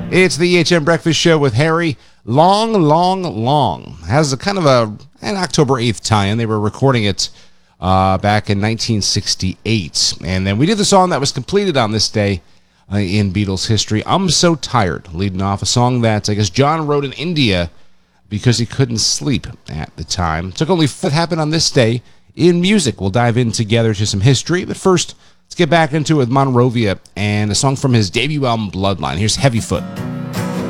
It's the EHM Breakfast Show with Harry. Long, Long, Long has a kind of an October 8th tie-in. They were recording it back in 1968. And then we did the song that was completed on this day in Beatles history, I'm So Tired, leading off a song that I guess John wrote in India because he couldn't sleep at the time. It took only what happened on this day in music. We'll dive in together to some history, but first, let's get back into it with Monrovia and a song from his debut album, Bloodline. Here's Heavy Foot.